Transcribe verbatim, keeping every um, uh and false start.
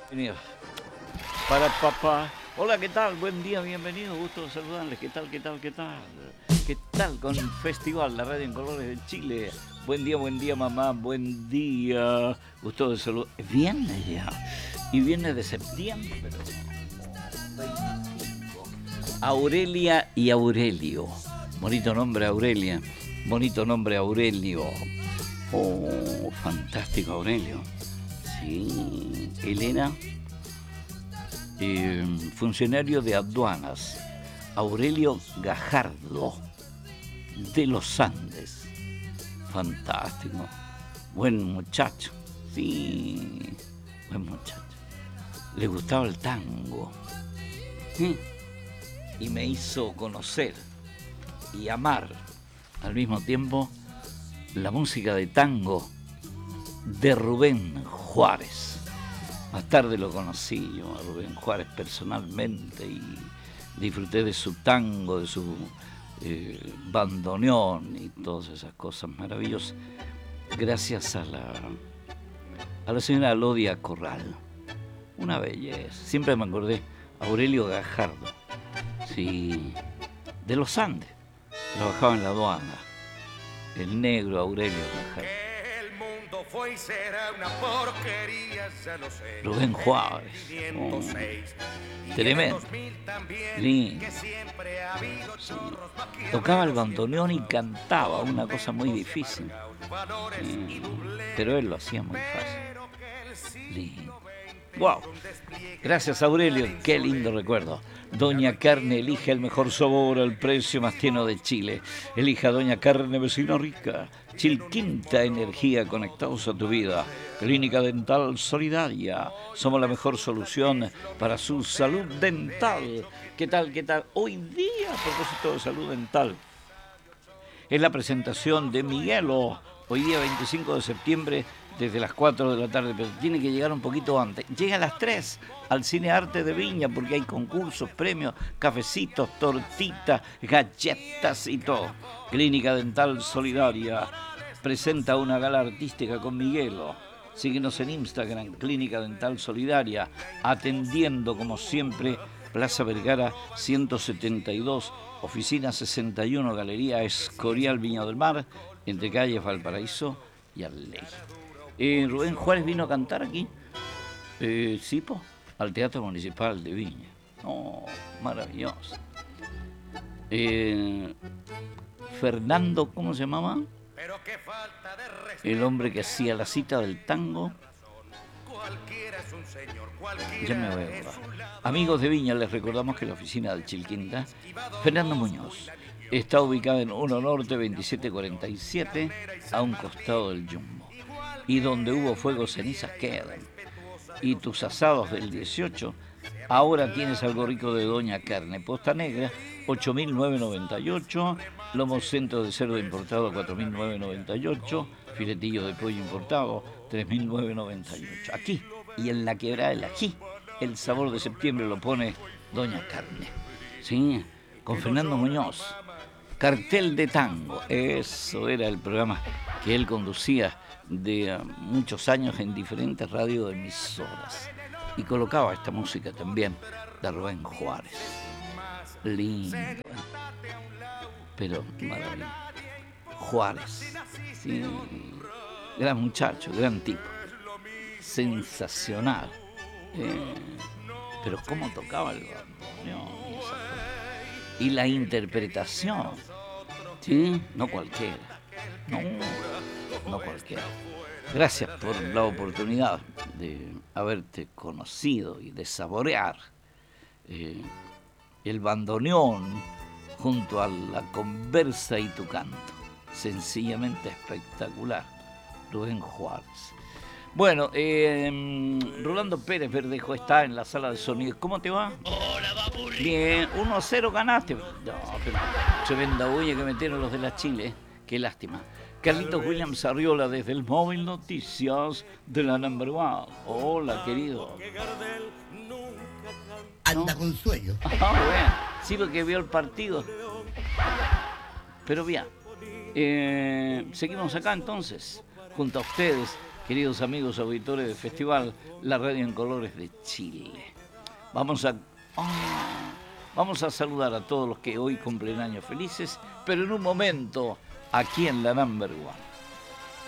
Bienvenido. Para papá. Hola, ¿qué tal? Buen día, bienvenido. Gusto de saludarles. ¿Qué tal, qué tal, qué tal? ¿Qué tal con el Festival, la radio en colores de Chile? Buen día, buen día, mamá. Buen día. Gusto de saludar. Es viernes ya. Y viernes de septiembre, pero... veinticinco. Aurelia y Aurelio. Bonito nombre, Aurelia. Bonito nombre, Aurelio. Oh, fantástico, Aurelio. Sí. Elena, eh, funcionario de aduanas. Aurelio Gajardo, de los Andes. Fantástico. Buen muchacho. Sí, buen muchacho. Le gustaba el tango. ¿Sí? Y me hizo conocer y amar al mismo tiempo la música de tango de Rubén Juárez. Más tarde lo conocí yo a Rubén Juárez personalmente y disfruté de su tango, de su eh, bandoneón y todas esas cosas maravillosas gracias a la a la señora Lodia Corral. Una belleza. Siempre me acordé. Aurelio Gajardo. Sí, de los Andes. Trabajaba en la aduana. El negro Aurelio Gajardo. El mundo fue y será una porquería, ya lo sé. Rubén Juárez. Oh, tremendo. Lindo. Sí. Tocaba el bandoneón y cantaba, una cosa muy difícil. Sí. Pero él lo hacía muy fácil. Lindo. Wow. Gracias, Aurelio. Qué lindo recuerdo. Doña Carne, elige el mejor sabor al precio más tierno de Chile. Elija Doña Carne, vecina rica. Chilquinta energía, conectados a tu vida. Clínica Dental Solidaria. Somos la mejor solución para su salud dental. ¿Qué tal, qué tal? Hoy día, a propósito de salud dental, es la presentación de Miguelo. Hoy día, veinticinco de septiembre, desde las cuatro de la tarde, pero tiene que llegar un poquito antes. Llega a las tres al Cine Arte de Viña, porque hay concursos, premios, cafecitos, tortitas, galletas y todo. Clínica Dental Solidaria presenta una gala artística con Miguelo. Síguenos en Instagram, Clínica Dental Solidaria, atendiendo como siempre, Plaza Vergara ciento setenta y dos, oficina sesenta y uno, Galería Escorial, Viña del Mar, entre calles Valparaíso y Arley. Eh, Rubén Juárez vino a cantar aquí, eh, sí, po, al Teatro Municipal de Viña. Oh, maravilloso. Eh, Fernando, ¿cómo se llamaba? El hombre que hacía la cita del tango. Ya me voy a acordar. Amigos de Viña, les recordamos que la oficina del Chilquinta, Fernando Muñoz, está ubicada en uno Norte veintisiete cuarenta y siete, a un costado del Jumbo. Y donde hubo fuego, cenizas quedan. Y tus asados del dieciocho, ahora tienes algo rico de Doña Carne. Posta Negra, ocho mil novecientos noventa y ocho. Lomo centro de cerdo importado, cuatro mil novecientos noventa y ocho. Filetillo de pollo importado, tres mil novecientos noventa y ocho. Aquí, y en la Quebrada del Ají, el sabor de septiembre lo pone Doña Carne. Sí, con Fernando Muñoz. Cartel de Tango. Eso era el programa que él conducía de uh, muchos años en diferentes radioemisoras. Y colocaba esta música también de Rubén Juárez. Lindo. Pero maravilloso. Juárez. Sí. Gran muchacho, gran tipo. Sensacional. Eh, pero cómo tocaba el bandoneón. Y la interpretación. Sí, no cualquiera. No, no cualquiera. Gracias por la oportunidad de haberte conocido y de saborear eh, el bandoneón junto a la conversa y tu canto. Sencillamente espectacular. Rubén Juárez. Bueno, eh, Rolando Pérez Verdejo está en la sala de sonido. ¿Cómo te va? Hola, Babuli. Bien, uno a cero ganaste. No, pero tremenda bulla que metieron los de la Chile. Qué lástima. Carlitos Williams Arriola desde el Móvil Noticias de la Number One. Hola, querido. Anda ¿No? con sueño. Ah, bueno. Sí, porque vio el partido. Pero bien. Eh, seguimos acá entonces, junto a ustedes, queridos amigos auditores del festival, la radio en colores de Chile. Vamos a, oh, vamos a saludar a todos los que hoy cumplen años felices, pero en un momento, aquí en la Number One.